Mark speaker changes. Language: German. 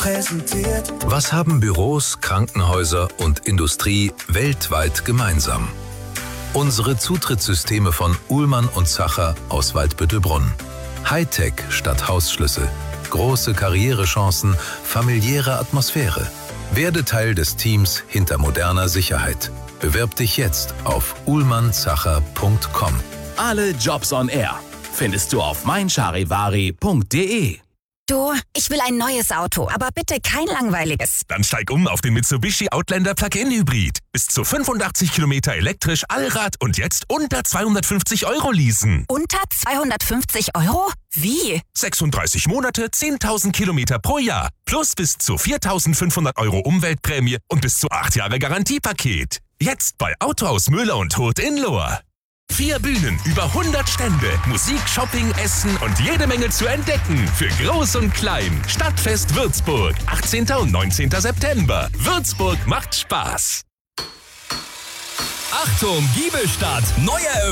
Speaker 1: präsentiert.
Speaker 2: Was haben Büros, Krankenhäuser und Industrie weltweit gemeinsam? Unsere Zutrittssysteme von Uhlmann und Zacher aus Waldbüttelbrunn. Hightech statt Hausschlüssel. Große Karrierechancen, familiäre Atmosphäre. Werde Teil des Teams hinter moderner Sicherheit. Bewirb dich jetzt auf uhlmannzacher.com.
Speaker 3: Alle Jobs on Air findest du auf meincharivari.de.
Speaker 4: Du, ich will ein neues Auto, aber bitte kein langweiliges.
Speaker 5: Dann steig um auf den Mitsubishi Outlander Plug-in Hybrid. Bis zu 85 Kilometer elektrisch, Allrad und jetzt unter 250 € leasen.
Speaker 4: Unter 250 €? Wie?
Speaker 5: 36 Monate, 10.000 Kilometer pro Jahr. Plus bis zu 4.500 € Umweltprämie und bis zu 8 Jahre Garantiepaket. Jetzt bei Autohaus Müller und Hoth in Lohr. 4 Bühnen, über 100 Stände, Musik, Shopping, Essen und jede Menge zu entdecken. Für Groß und Klein. Stadtfest Würzburg. 18. und 19. September. Würzburg macht Spaß.
Speaker 3: Achtung, Giebelstadt. Neuer